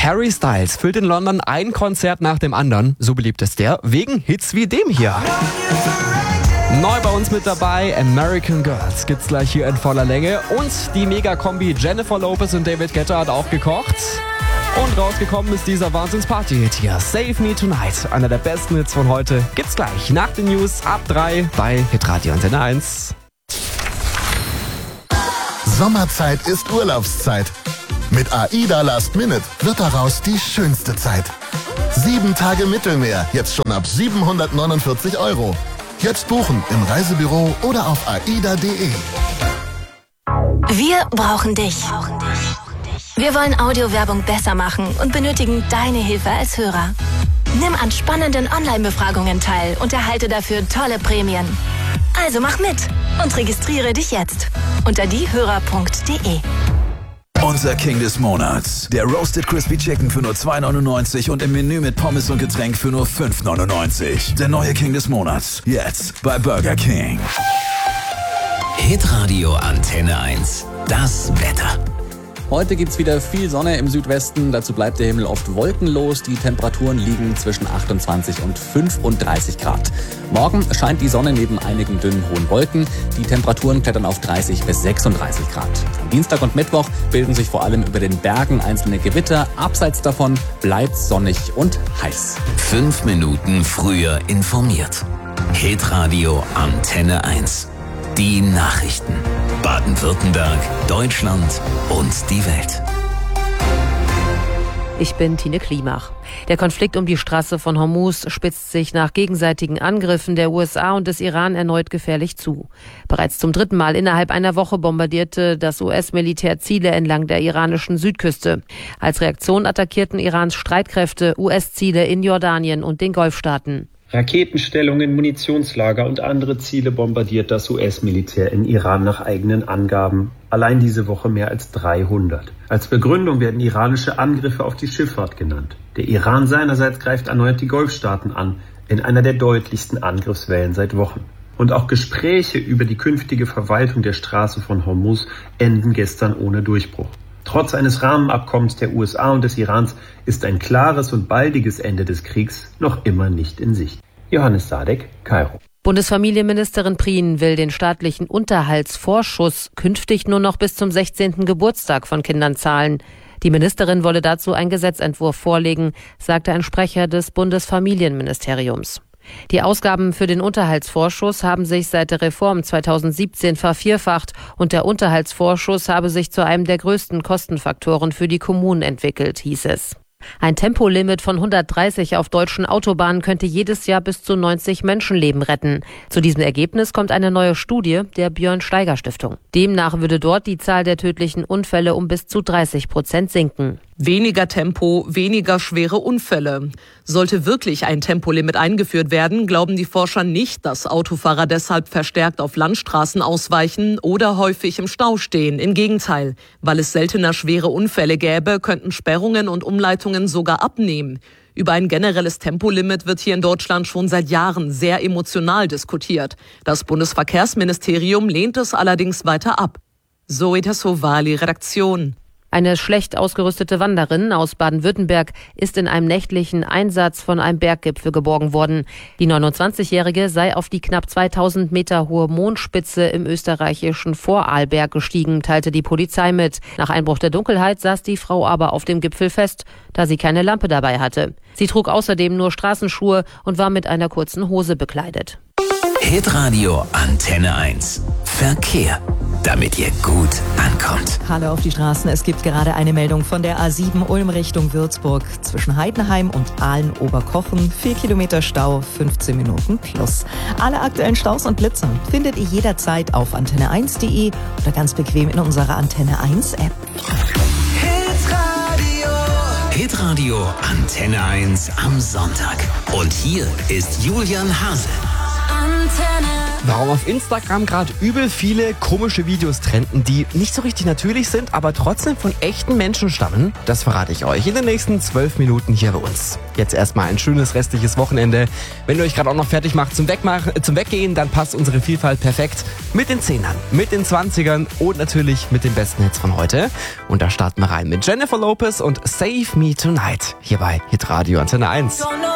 Harry Styles füllt in London ein Konzert nach dem anderen. So beliebt ist der wegen Hits wie dem hier. Neu bei uns mit dabei, American Girls gibt's gleich hier in voller Länge. Und die Mega-Kombi Jennifer Lopez und David Guetta hat auch gekocht. Und rausgekommen ist dieser Wahnsinns-Party-Hit hier, Save Me Tonight. Einer der besten Hits von heute gibt's gleich nach den News ab 3 bei Hitradio Antenne 1. Sommerzeit ist Urlaubszeit. Mit AIDA Last Minute wird daraus die schönste Zeit. 7 Tage Mittelmeer, jetzt schon ab 749 €. Jetzt buchen im Reisebüro oder auf aida.de. Wir brauchen dich. Wir wollen Audiowerbung besser machen und benötigen deine Hilfe als Hörer. Nimm an spannenden Online-Befragungen teil und erhalte dafür tolle Prämien. Also mach mit und registriere dich jetzt unter diehörer.de. Unser King des Monats. Der Roasted Crispy Chicken für nur 2,99 und im Menü mit Pommes und Getränk für nur 5,99. Der neue King des Monats. Jetzt bei Burger King. Hitradio Antenne 1. Das Wetter. Heute gibt's wieder viel Sonne im Südwesten, dazu bleibt der Himmel oft wolkenlos. Die Temperaturen liegen zwischen 28 und 35 Grad. Morgen scheint die Sonne neben einigen dünnen hohen Wolken. Die Temperaturen klettern auf 30 bis 36 Grad. Am Dienstag und Mittwoch bilden sich vor allem über den Bergen einzelne Gewitter. Abseits davon bleibt's sonnig und heiß. 5 Minuten früher informiert. Hitradio Antenne 1. Die Nachrichten. Baden-Württemberg, Deutschland und die Welt. Ich bin Tine Klimach. Der Konflikt um die Straße von Hormuz spitzt sich nach gegenseitigen Angriffen der USA und des Iran erneut gefährlich zu. Bereits zum 3. Mal innerhalb einer Woche bombardierte das US-Militär Ziele entlang der iranischen Südküste. Als Reaktion attackierten Irans Streitkräfte US-Ziele in Jordanien und den Golfstaaten. Raketenstellungen, Munitionslager und andere Ziele bombardiert das US-Militär in Iran nach eigenen Angaben. Allein diese Woche mehr als 300. Als Begründung werden iranische Angriffe auf die Schifffahrt genannt. Der Iran seinerseits greift erneut die Golfstaaten an, in einer der deutlichsten Angriffswellen seit Wochen. Und auch Gespräche über die künftige Verwaltung der Straße von Hormuz enden gestern ohne Durchbruch. Trotz eines Rahmenabkommens der USA und des Irans ist ein klares und baldiges Ende des Kriegs noch immer nicht in Sicht. Johannes Sadek, Kairo. Bundesfamilienministerin Prien will den staatlichen Unterhaltsvorschuss künftig nur noch bis zum 16. Geburtstag von Kindern zahlen. Die Ministerin wolle dazu einen Gesetzentwurf vorlegen, sagte ein Sprecher des Bundesfamilienministeriums. Die Ausgaben für den Unterhaltsvorschuss haben sich seit der Reform 2017 vervierfacht und der Unterhaltsvorschuss habe sich zu einem der größten Kostenfaktoren für die Kommunen entwickelt, hieß es. Ein Tempolimit von 130 auf deutschen Autobahnen könnte jedes Jahr bis zu 90 Menschenleben retten. Zu diesem Ergebnis kommt eine neue Studie der Björn-Steiger-Stiftung. Demnach würde dort die Zahl der tödlichen Unfälle um bis zu 30% sinken. Weniger Tempo, weniger schwere Unfälle. Sollte wirklich ein Tempolimit eingeführt werden, glauben die Forscher nicht, dass Autofahrer deshalb verstärkt auf Landstraßen ausweichen oder häufig im Stau stehen. Im Gegenteil, weil es seltener schwere Unfälle gäbe, könnten Sperrungen und Umleitungen sogar abnehmen. Über ein generelles Tempolimit wird hier in Deutschland schon seit Jahren sehr emotional diskutiert. Das Bundesverkehrsministerium lehnt es allerdings weiter ab. Zoe Tassovali, Redaktion. Eine schlecht ausgerüstete Wanderin aus Baden-Württemberg ist in einem nächtlichen Einsatz von einem Berggipfel geborgen worden. Die 29-Jährige sei auf die knapp 2000 Meter hohe Mondspitze im österreichischen Vorarlberg gestiegen, teilte die Polizei mit. Nach Einbruch der Dunkelheit saß die Frau aber auf dem Gipfel fest, da sie keine Lampe dabei hatte. Sie trug außerdem nur Straßenschuhe und war mit einer kurzen Hose bekleidet. Hitradio Antenne 1. Verkehr, damit ihr gut ankommt. Hallo auf die Straßen. Es gibt gerade eine Meldung von der A7 Ulm Richtung Würzburg. Zwischen Heidenheim und Aalen-Oberkochen 4 Kilometer Stau, 15 Minuten plus. Alle aktuellen Staus und Blitzer findet ihr jederzeit auf antenne1.de oder ganz bequem in unserer Antenne 1 App. Hitradio Antenne 1 am Sonntag. Und hier ist Julian Hase. Antenne Warum auf Instagram gerade übel viele komische Videos trenden, die nicht so richtig natürlich sind, aber trotzdem von echten Menschen stammen, das verrate ich euch in den nächsten 12 Minuten hier bei uns. Jetzt erstmal ein schönes restliches Wochenende. Wenn ihr euch gerade auch noch fertig macht zum Weggehen, dann passt unsere Vielfalt perfekt mit den 10ern, mit den 20ern und natürlich mit den besten Hits von heute. Und da starten wir rein mit Jennifer Lopez und Save Me Tonight hier bei Hitradio Antenne 1.